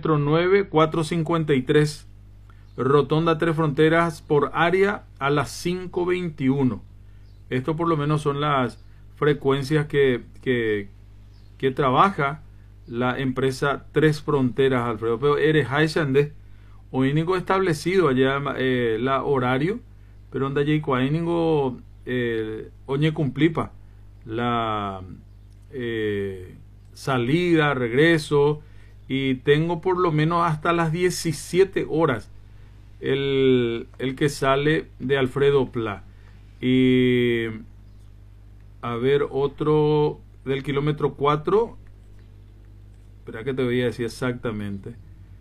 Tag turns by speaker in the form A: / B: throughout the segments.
A: kilómetro 9, 4:53. Rotonda Tres Fronteras por área a las 5:21. Esto por lo menos son las frecuencias que trabaja la empresa Tres Fronteras, Alfredo. Pero eres Haishande, o único establecido allá la horario, pero donde allí cuánico oñe cumplipa la salida, regreso, y tengo por lo menos hasta las 17 horas el que sale de Alfredo Pla. Y a ver, otro del kilómetro 4, espera que te voy a decir exactamente,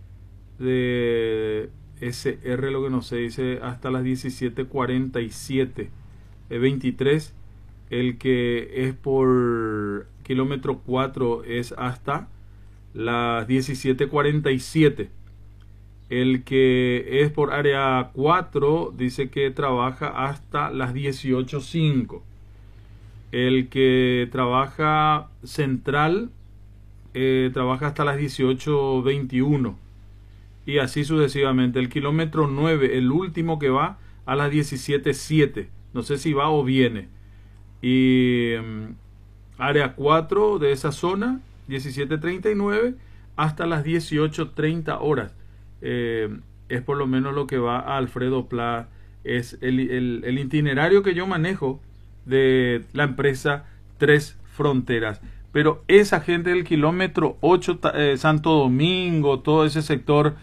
A: de SR, lo que no sé, dice hasta las 17:47, 23. El que es por kilómetro 4 es hasta las 17:47. El que es por área 4 dice que trabaja hasta las 18:05. El que trabaja central trabaja hasta las 18:21. Y así sucesivamente. El kilómetro 9, el último que va, a las 17:07. No sé si va o viene. Y área 4 de esa zona, 17:39 hasta las 18:30 horas. Es por lo menos lo que va a Alfredo Pla. Es el itinerario que yo manejo de la empresa Tres Fronteras. Pero esa gente del kilómetro 8, Santo Domingo, todo ese sector,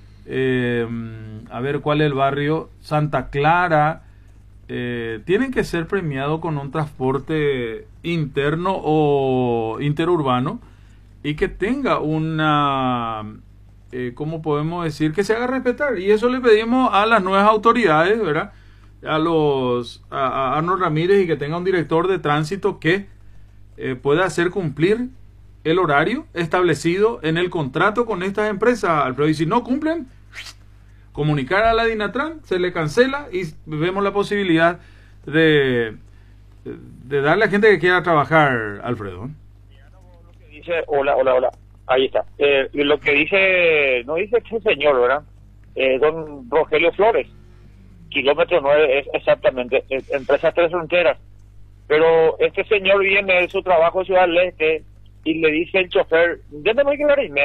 A: a ver cuál es el barrio, Santa Clara, tienen que ser premiados con un transporte interno o interurbano, y que tenga una, ¿cómo podemos decir? Que se haga respetar. Y eso le pedimos a las nuevas autoridades, ¿verdad? A Arnold Ramírez, y que tenga un director de tránsito que pueda hacer cumplir el horario establecido en el contrato con estas empresas, Alfredo. Y si no cumplen, comunicar a la Dinatran, se le cancela y vemos la posibilidad de darle a gente que quiera trabajar, Alfredo.
B: Lo que dice, hola, ahí está. Lo que dice, no dice este señor, ¿verdad? Don Rogelio Flores, kilómetro 9, es exactamente, empresa Tres Fronteras. Pero este señor viene de su trabajo en Ciudad del Este y le dice el chofer, ¿dónde me voy a quedar?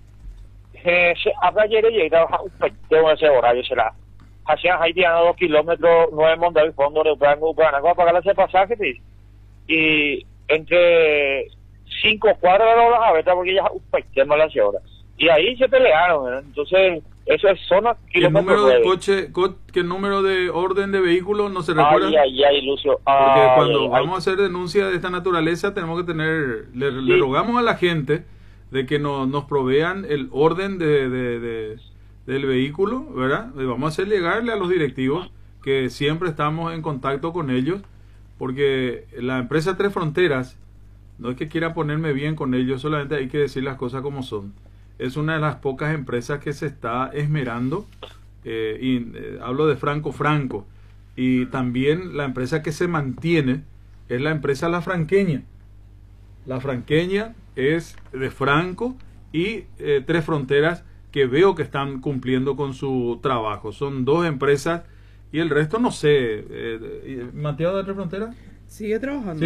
B: Habrá ayer y tengo ese horario, será. Hacían ahí 2 kilómetros, 9 montañas, fondo de Ucrania, ¿cómo pagar ese pasaje? Y entre 5 cuadras de horas a ver, porque ya tenemos las horas. Y ahí se pelearon, ¿verdad? Entonces, eso es zona
A: ¿Qué número de coche, qué número de orden de vehículo no se recuerda?
B: Ay, Lucio.
A: Porque cuando vamos a hacer denuncias de esta naturaleza, tenemos que tener, le rogamos a la gente de que nos provean el orden del vehículo, ¿verdad? Y vamos a hacer llegarle a los directivos, que siempre estamos en contacto con ellos, porque la empresa Tres Fronteras, no es que quiera ponerme bien con ellos, solamente hay que decir las cosas como son. Es una de las pocas empresas que se está esmerando, hablo de Franco, y también la empresa que se mantiene es la empresa La Franqueña. La Franqueña es de Franco y Tres Fronteras, que veo que están cumpliendo con su trabajo. Son 2 empresas y el resto no sé. ¿Mateo de Tres Fronteras?
C: Sigue trabajando.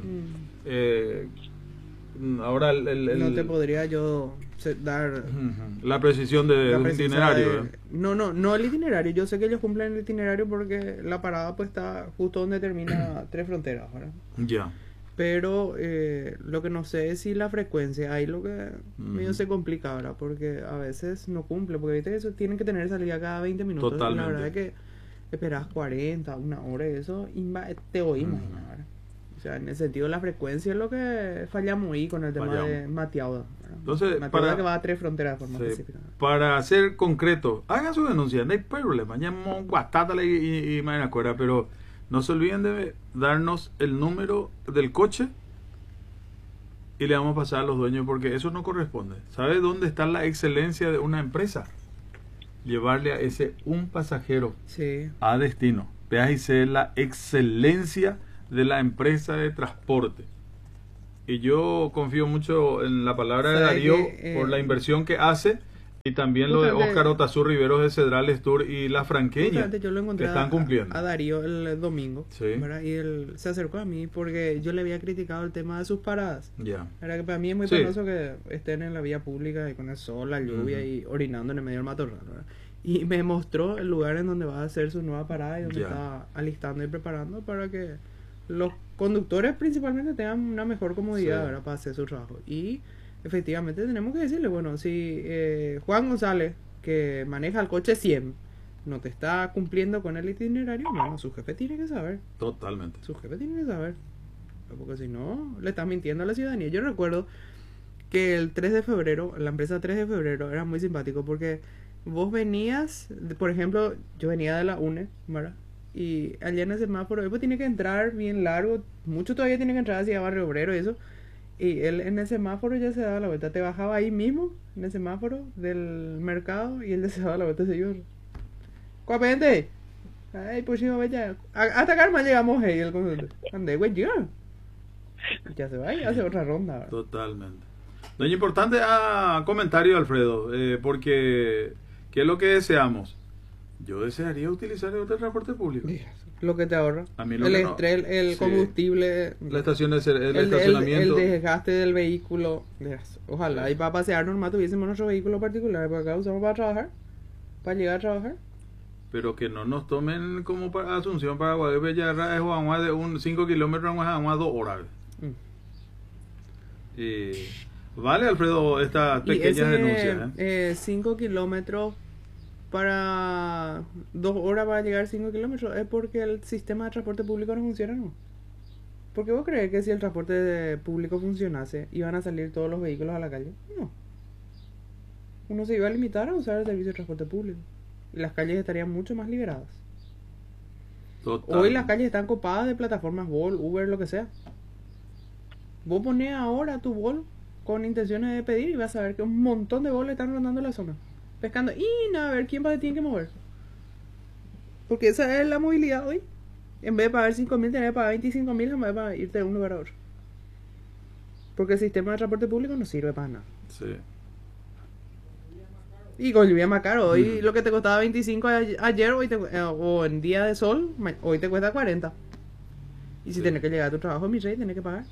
A: Ahora
C: no te podría yo dar
A: la precisión del itinerario.
C: No el itinerario. Yo sé que ellos cumplen el itinerario porque la parada pues está justo donde termina Tres Fronteras, ¿verdad?
A: Ya.
C: Pero lo que no sé es si la frecuencia, ahí lo que medio se complica ahora, porque a veces no cumple, porque ¿viste? Eso tienen que tener salida cada 20 minutos.
A: Totalmente.
C: Y la verdad es que esperas 40, una hora y eso, te oímos, ¿verdad? O sea, en el sentido de la frecuencia es lo que fallamos ahí con el tema de Mateado.
A: Entonces,
C: Mateado que va a Tres Fronteras de forma específica.
A: Para ser concreto, hagan su denuncia, no hay problema, llamamos guatátale y me acuerda, pero no se olviden de darnos el número del coche y le vamos a pasar a los dueños, porque eso no corresponde. ¿Sabe dónde está la excelencia de una empresa? Llevarle a ese un pasajero a destino. Fíjese la excelencia de la empresa de transporte. Y yo confío mucho en la palabra de Darío por la inversión que hace Y también lo de Óscar Otazú Riveros de Cedrales Tour y La Franqueña,
C: yo lo encontré
A: que están cumpliendo.
C: A Darío el domingo,
A: Sí.
C: ¿verdad? Y él se acercó a mí porque yo le había criticado el tema de sus paradas.
A: Ya.
C: Era que para mí es muy
A: Sí.
C: penoso que estén en la vía pública y con el sol, la lluvia y orinando en el medio del matorral, ¿verdad? Y me mostró el lugar en donde va a hacer su nueva parada y donde
A: Ya.
C: está alistando y preparando para que los conductores principalmente tengan una mejor comodidad,
A: Sí.
C: ¿verdad? Para hacer su trabajo. Y efectivamente tenemos que decirle, bueno, si Juan González, que maneja el coche 100, no te está cumpliendo con el itinerario, bueno, su jefe tiene que saber.
A: Totalmente.
C: Su jefe tiene que saber. Porque si no, le está mintiendo a la ciudadanía. Yo recuerdo que el 3 de febrero, la empresa 3 de febrero, era muy simpático porque vos venías, por ejemplo, yo venía de la UNE, ¿verdad? Y allá en el semáforo, pues tiene que entrar bien largo, mucho todavía tiene que entrar hacia Barrio Obrero y eso. Y él en el semáforo ya se daba la vuelta, te bajaba ahí mismo, en el semáforo del mercado, y él se daba la vuelta, señor. ¡Cuapente! Ay, pues sí, ya. Hasta Carmen llegamos ahí, el conjunto. Andé, güey, ya se va y hace otra ronda, ¿verdad?
A: Totalmente. Doña, importante comentario, Alfredo, porque ¿qué es lo que deseamos? Yo desearía utilizar el transporte público.
C: Lo que te ahorra.
A: A mí lo
C: el
A: que
C: estrés, el
A: sí.
C: combustible,
A: La estación el estacionamiento.
C: el desgaste del vehículo. Ojalá y para pasear normal tuviésemos nuestro vehículo particular, porque acá usamos para trabajar, para llegar a trabajar.
A: Pero que no nos tomen como para Asunción, Paraguay, Bellarra, es más de 5 kilómetros, más 2 horas. Vale, Alfredo, estas pequeñas denuncias.
C: 5 kilómetros para 2 horas para llegar 5 kilómetros es porque el sistema de transporte público no funciona, ¿no? ¿Por qué vos crees que si el transporte público funcionase iban a salir todos los vehículos a la calle? No. Uno se iba a limitar a usar el servicio de transporte público y las calles estarían mucho más liberadas.
A: Total.
C: Hoy las calles están copadas de plataformas Bolt, Uber, lo que sea. Vos ponés ahora tu Bolt con intenciones de pedir y vas a ver que un montón de Bolt están rondando la zona, pescando y nada, a ver quién tiene que mover. Porque esa es la movilidad hoy. En vez de pagar 5.000, tenés que pagar 25.000 en vez de irte de un lugar a otro. Porque el sistema de transporte público no sirve para nada.
A: Sí.
C: Y con lluvia más caro. Hoy lo que te costaba 25 ayer, hoy o en día de sol, hoy te cuesta 40. Y si tenés que llegar a tu trabajo, mi rey, tenés que pagar.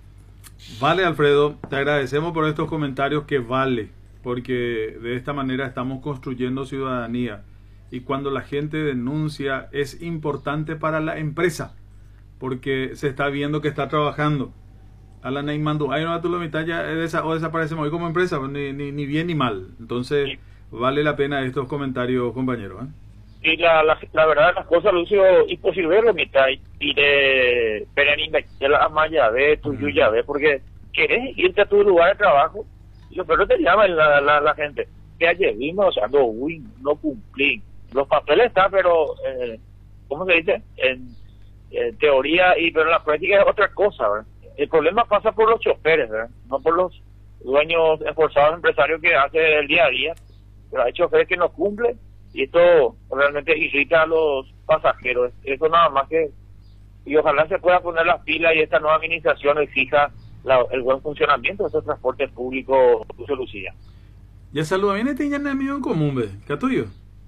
A: Vale, Alfredo, te agradecemos por estos comentarios que vale, porque de esta manera estamos construyendo ciudadanía. Y cuando la gente denuncia es importante para la empresa, porque se está viendo que está trabajando. A la Neymando, hay una mitad ya o desaparecemos hoy como empresa, ni bien ni mal. Entonces, vale la pena estos comentarios, compañeros.
B: Y la verdad, las cosas, Lucio, imposible lo mitad y de Pereninga, de la Amaya, de Tuyuya, porque querés irte a tu lugar de trabajo y lo peor te llaman la gente. Que ayer vimos, o sea, no cumplí. Los papeles están, pero, ¿cómo se dice? En teoría, pero en la práctica es otra cosa, ¿verdad? El problema pasa por los choferes, ¿verdad? No por los dueños esforzados empresarios que hacen el día a día. Pero hay choferes que no cumplen y esto realmente irrita a los pasajeros. Eso nada más que... Y ojalá se pueda poner las pilas y esta nueva administración exija el buen funcionamiento de estos transportes públicos, Lucio Lucía.
A: Ya saluda, viene este amigo en común, ¿ve? ¿Qué tuyo?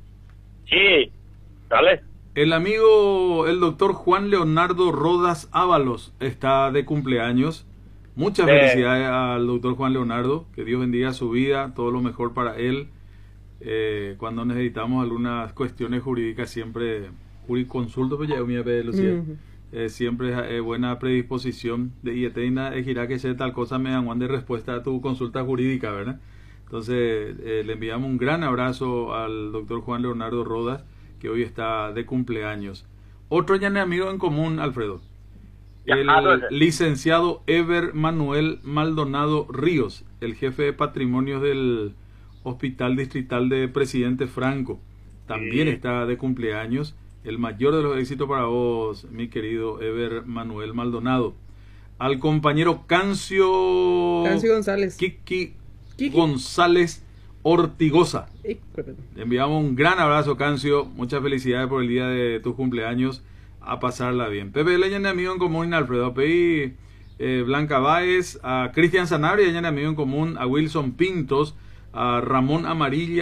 B: Sí, dale.
A: El amigo, el doctor Juan Leonardo Rodas Ábalos está de cumpleaños. Muchas felicidades al doctor Juan Leonardo. Que Dios bendiga su vida, todo lo mejor para él. Cuando necesitamos algunas cuestiones jurídicas, siempre juriconsulto, pues ya Lucía. Siempre buena predisposición de IETEINA, gira que sea tal cosa, me dan de respuesta a tu consulta jurídica, ¿verdad? Entonces, le enviamos un gran abrazo al doctor Juan Leonardo Rodas, que hoy está de cumpleaños. Otro ya amigo en común, Alfredo. El licenciado Ever Manuel Maldonado Ríos, el jefe de patrimonios del Hospital Distrital de Presidente Franco, también está de cumpleaños. El mayor de los éxitos para vos, mi querido Ever Manuel Maldonado. Al compañero Cancio
C: González.
A: Kiki González Ortigosa. Le enviamos un gran abrazo, Cancio. Muchas felicidades por el día de tus cumpleaños. A pasarla bien. Pepe Leña, amigo en común, Alfredo Pei, Blanca Báez, a Cristian Sanabria, amigo en común, a Wilson Pintos, a Ramón Amarilla.